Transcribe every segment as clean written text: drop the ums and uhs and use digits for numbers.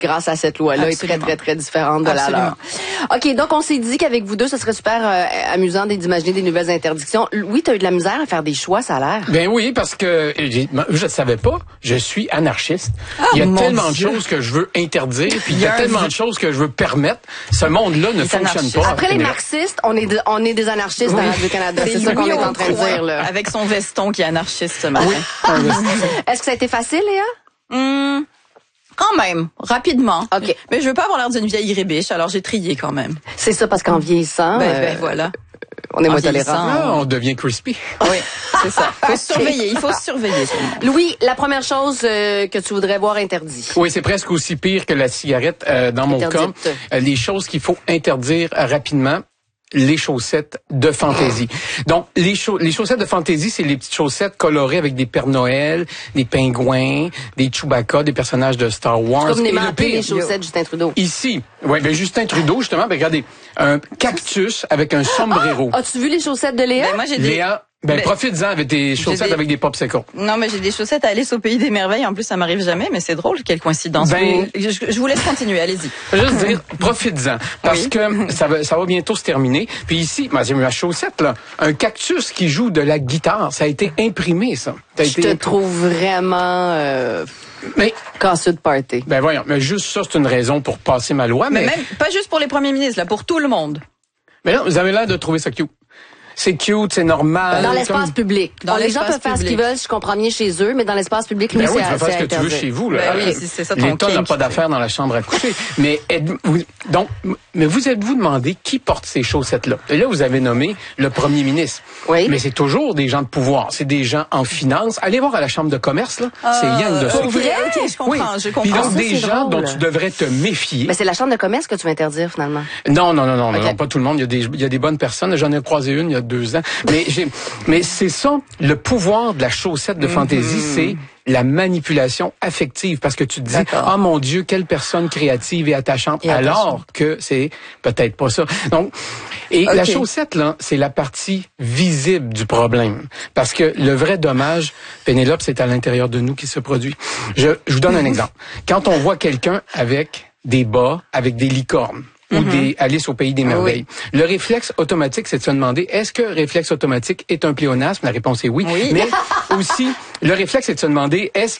grâce à cette loi-là, est très, très, très différente de la leur. OK, donc on s'est dit qu'avec vous deux, ce serait super amusant d'imaginer des nouvelles interdictions. Oui, t'as eu de la misère à faire des choix, ça a l'air. Ben oui, parce que je ne savais pas, je suis anarchiste. Il y a tellement de choses que je veux interdire, puis il y a tellement de choses que je veux permettre. Ce monde-là ne fonctionne pas. Après les marxistes, on est des anarchistes dans Radio-Canada. C'est ça qu'on est en train de dire, là. Avec son veston qui est anarchiste ce matin. Oui. Est-ce que ça a été facile, Léa? Quand même, rapidement. OK. Mais je veux pas avoir l'air d'une vieille rébiche, alors j'ai trié quand même. C'est ça, parce qu'en vieillissant, voilà. on est moins tolérant. On devient crispy. Oui, c'est ça. Faut surveiller, il faut surveiller. Louis, la première chose que tu voudrais voir interdit. Oui, c'est presque aussi pire que la cigarette dans mon cas. Les choses qu'il faut interdire rapidement. Les chaussettes de fantaisie. Donc, les chaussettes de fantaisie, c'est les petites chaussettes colorées avec des Pères Noël, des pingouins, des Chewbacca, des personnages de Star Wars. C'est comme les chaussettes de Justin Trudeau. Ici, ouais, ben Justin Trudeau, justement, ben regardez, un cactus avec un sombrero. As-tu vu les chaussettes de Léa? Ben, moi, j'ai Léa, profites-en avec tes chaussettes avec des popsicles. Non, mais j'ai des chaussettes à Alice au Pays des Merveilles. En plus, ça m'arrive jamais, mais c'est drôle, quelle coïncidence. Je vous laisse continuer, allez-y. Juste dire, profites-en. Parce que ça va bientôt se terminer. Puis ici, j'ai ma chaussette, là. Un cactus qui joue de la guitare. Ça a été imprimé, ça. Je te trouve vraiment, casseux de party. Ben voyons, mais juste ça, c'est une raison pour passer ma loi. Mais même, pas juste pour les premiers ministres, là, pour tout le monde. Mais non, vous avez l'air de trouver ça cute. C'est cute, c'est normal. Dans l'espace public. Les gens peuvent faire ce qu'ils veulent, je comprends bien chez eux, mais dans l'espace public, lui, tu peux faire ce que tu veux chez vous. Là. Ben oui, c'est ça ton L'État n'a pas d'affaires dans la chambre à coucher. mais vous êtes-vous demandé qui porte ces chaussettes-là? Et là, vous avez nommé le premier ministre. Oui. Mais c'est toujours des gens de pouvoir. C'est des gens en finance. Allez voir à la chambre de commerce, là. C'est rien de ça. Pour vrai? OK, je comprends, je comprends. Puis donc, Ça, des gens drôle. dont tu devrais te méfier. Mais c'est la chambre de commerce que tu veux interdire, finalement. Non, pas tout le monde. Il y a des bonnes personnes. J'en ai croisé une il y a 2 ans. Mais c'est ça, le pouvoir de la chaussette de fantaisie, c'est la manipulation affective. Parce que tu te dis, oh mon Dieu, quelle personne créative et attachante. Alors que c'est peut-être pas ça. Donc, la chaussette, là, c'est la partie visible du problème. Parce que le vrai dommage, Pénélope, c'est à l'intérieur de nous qui se produit. Je vous donne un exemple. Quand on voit quelqu'un avec des bas, avec des licornes, ou des Alice au Pays des Merveilles. Le réflexe automatique, c'est de se demander, est-ce que réflexe automatique est un pléonasme? La réponse est oui. Mais aussi, le réflexe, c'est de se demander, est-ce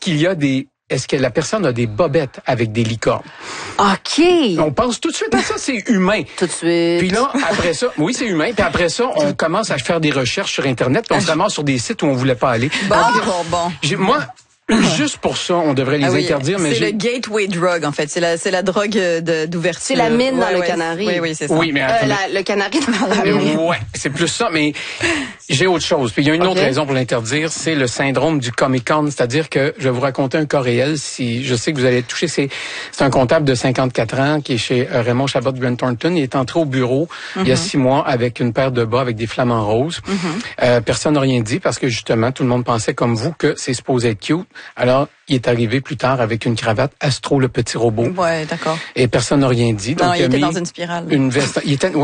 que la personne a des bobettes avec des licornes? OK. On pense tout de suite à ça, c'est humain. Tout de suite. Puis là, après ça, oui, c'est humain. Puis après ça, on commence à faire des recherches sur Internet, puis on se ramasse sur des sites où on voulait pas aller. Bon. Moi, juste pour ça, on devrait les interdire. Mais c'est le gateway drug, en fait. C'est la drogue d'ouverture. C'est la mine dans le canari. Oui, c'est ça. Oui, mais le canari dans la mine. Ouais, c'est plus ça. Mais j'ai autre chose. Puis il y a une autre raison pour l'interdire, c'est le syndrome du Comic-Con. C'est-à-dire que je vais vous raconter un cas réel. Si je sais que vous allez être touché, c'est un comptable de 54 ans qui est chez Raymond Chabot Grant Thornton. Il est entré au bureau il y a 6 mois avec une paire de bas avec des flamants roses. Personne n'a rien dit parce que justement, tout le monde pensait comme vous que c'est supposé être cute. Alors, il est arrivé plus tard avec une cravate Astro le petit robot. Ouais, d'accord. Et personne n'a rien dit. Donc, non, il était dans une spirale. Une veste.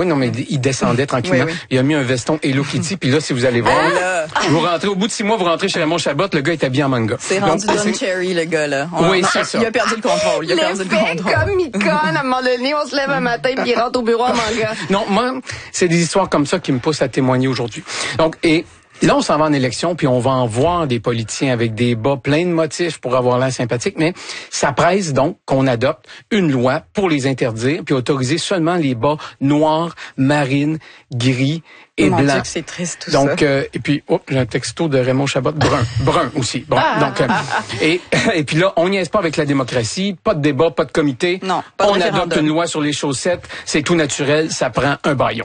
Il descendait tranquillement. Oui. Il a mis un veston Hello Kitty. Puis là, si vous allez voir, vous rentrez au bout de 6 mois, vous rentrez chez Raymond Chabot, le gars est habillé en manga. C'est rendu Don Cherry, le gars, là. C'est ça. Il a perdu le contrôle. Comic-Con, à un moment donné, on se lève un matin puis il rentre au bureau en manga. Non, moi, c'est des histoires comme ça qui me poussent à témoigner aujourd'hui. Donc, là, on s'en va en élection, puis on va en voir des politiciens avec des bas plein de motifs pour avoir l'air sympathique, mais ça presse donc qu'on adopte une loi pour les interdire, puis autoriser seulement les bas noirs, marines, gris et blancs. Dieu que c'est triste tout donc, ça. Et puis, j'ai un texto de Raymond Chabot, brun aussi. Bon, donc, et puis là, on n'y est pas avec la démocratie, pas de débat, pas de comité. Non, pas de référendum. Adopte une loi sur les chaussettes, c'est tout naturel, ça prend un baillon.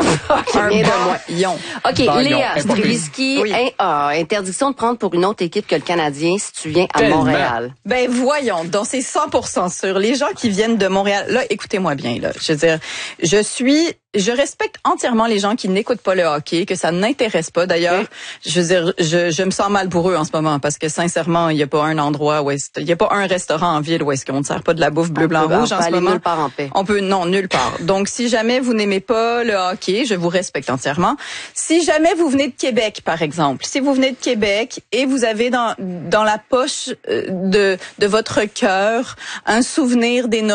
Un baillon. OK, Léa Streliski, interdiction de prendre pour une autre équipe que le Canadien si tu viens à Montréal. Ben voyons, donc c'est 100% sûr. Les gens qui viennent de Montréal, là, écoutez-moi bien, là. Je veux dire, je respecte entièrement les gens qui n'écoutent pas le hockey, que ça n'intéresse pas. D'ailleurs, je veux dire, je me sens mal pour eux en ce moment parce que sincèrement, il y a pas un endroit il y a pas un restaurant en ville où est-ce qu'on ne sert pas de la bouffe bleu, blanc, rouge en ce moment. Nulle part en paix. Nulle part. Donc, si jamais vous n'aimez pas le hockey, je vous respecte entièrement. Si jamais vous venez de Québec, par exemple, si vous venez de Québec et vous avez dans la poche de votre cœur un souvenir des